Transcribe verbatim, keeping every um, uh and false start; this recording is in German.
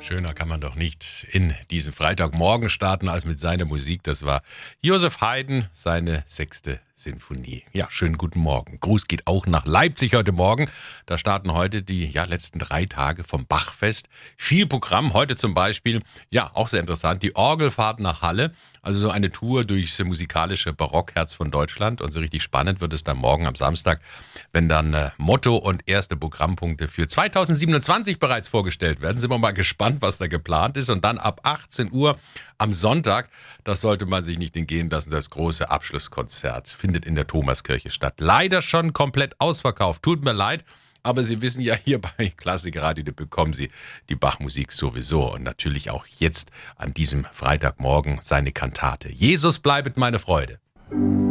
Schöner kann man doch nicht in diesen Freitagmorgen starten als mit seiner Musik. Das war Joseph Haydn, seine sechste Sinfonie. Ja, schönen guten Morgen. Gruß geht auch nach Leipzig heute Morgen. Da starten heute die ja, letzten drei Tage vom Bachfest. Viel Programm. Heute zum Beispiel, ja, auch sehr interessant, die Orgelfahrt nach Halle. Also so eine Tour durchs musikalische Barockherz von Deutschland. Und so richtig spannend wird es dann morgen am Samstag, wenn dann äh, Motto und erste Programmpunkte für zweitausendsiebenundzwanzig bereits vorgestellt werden. Sind wir mal gespannt, was da geplant ist. Und dann ab achtzehn Uhr am Sonntag, das sollte man sich nicht entgehen lassen, das große Abschlusskonzert findet in der Thomaskirche statt. Leider schon komplett ausverkauft. Tut mir leid. Aber Sie wissen ja, hier bei Klassikradio, da bekommen Sie die Bachmusik sowieso. Und natürlich auch jetzt an diesem Freitagmorgen seine Kantate. Jesus bleibet meine Freude.